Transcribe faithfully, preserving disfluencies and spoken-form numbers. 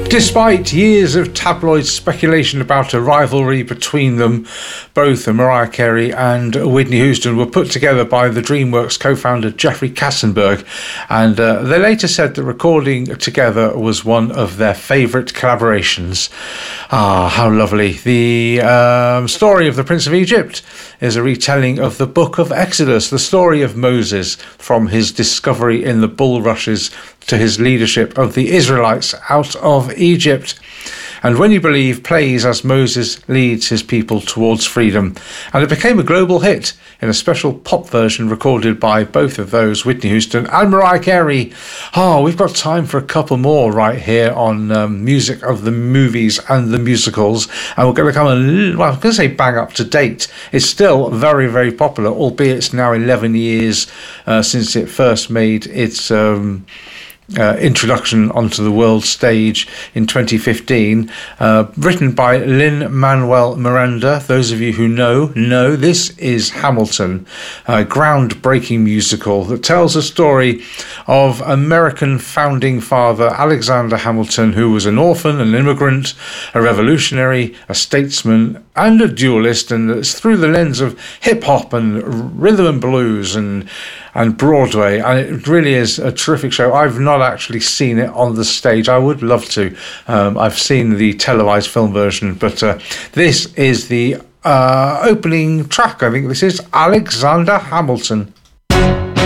Despite years of tabloid speculation about a rivalry between them, both Mariah Carey and Whitney Houston were put together by the DreamWorks co-founder Jeffrey Katzenberg, and uh, they later said that recording together was one of their favourite collaborations. Ah, how lovely. The um, story of the Prince of Egypt is a retelling of the Book of Exodus, the story of Moses from his discovery in the bulrushes to his leadership of the Israelites out of Egypt. And When You Believe plays as Moses leads his people towards freedom. And it became a global hit in a special pop version recorded by both of those, Whitney Houston and Mariah Carey. Oh, we've got time for a couple more right here on um, music of the movies and the musicals. And we're going to come, a, well, I'm going to say bang up to date. It's still very, very popular, albeit it's now eleven years uh, since it first made its... Um, Uh, introduction onto the world stage in twenty fifteen, uh, written by Lin-Manuel Miranda. Those of you who know, know this is Hamilton, a groundbreaking musical that tells a story of American founding father Alexander Hamilton, who was an orphan, an immigrant, a revolutionary, a statesman, and a duelist, and it's through the lens of hip-hop and rhythm and blues and and Broadway, and it really is a terrific show. I've not actually seen it on the stage. I would love to. Um, I've seen the televised film version, but uh, this is the uh, opening track. I think this is Alexander Hamilton.